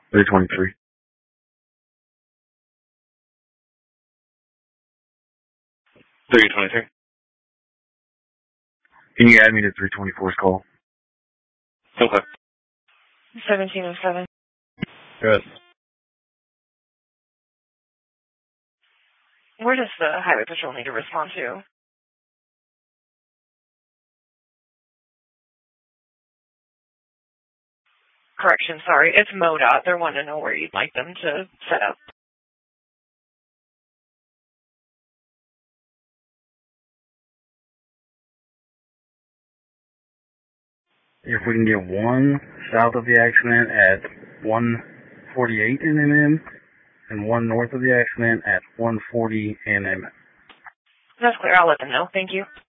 323. Can you add me to 324's call? Okay. 1707. Good. Where does the Highway Patrol need to respond to? Correction, sorry. It's MoDOT. They want to know where you'd like them to set up. If we can get one south of the accident at 148 NM and one north of the accident at 140 NM. That's clear. I'll let them know. Thank you.